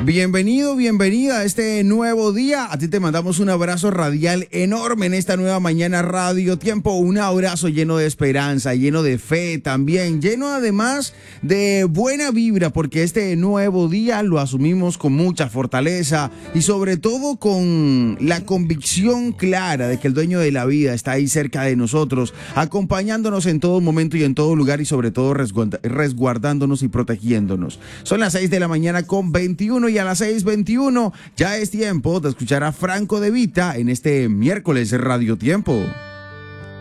Bienvenido, bienvenida a este nuevo día. A ti te mandamos un abrazo radial enorme en esta nueva mañana Radio Tiempo. Un abrazo lleno de esperanza, lleno de fe también, lleno además de buena vibra, porque este nuevo día lo asumimos con mucha fortaleza y sobre todo con la convicción clara de que el dueño de la vida está ahí cerca de nosotros, acompañándonos en todo momento y en todo lugar y sobre todo resguardándonos y protegiéndonos. Son las 6 de la mañana con 21 y a las 6:21 ya es tiempo de escuchar a Franco De Vita en este miércoles Radio Tiempo.